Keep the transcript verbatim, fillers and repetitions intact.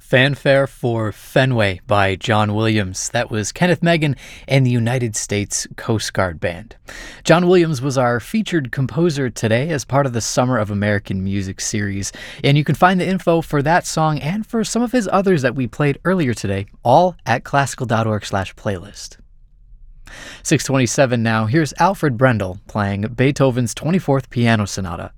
Fanfare for Fenway by John Williams. That was Kenneth Megan and the United States Coast Guard Band. John Williams was our featured composer today as part of the Summer of American Music series, and you can find the info for that song and for some of his others that we played earlier today, all at classical.org slash playlist. six twenty-seven now, here's Alfred Brendel playing Beethoven's twenty-fourth Piano Sonata.